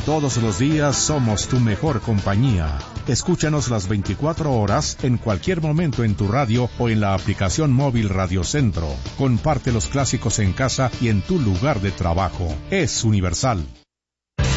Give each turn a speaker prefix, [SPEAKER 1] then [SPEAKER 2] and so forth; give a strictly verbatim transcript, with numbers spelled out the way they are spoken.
[SPEAKER 1] Todos los días somos tu mejor compañía. Escúchanos las veinticuatro horas, en cualquier momento en tu radio o en la aplicación móvil Radio Centro. Comparte los clásicos en casa y en tu lugar de trabajo. Es universal.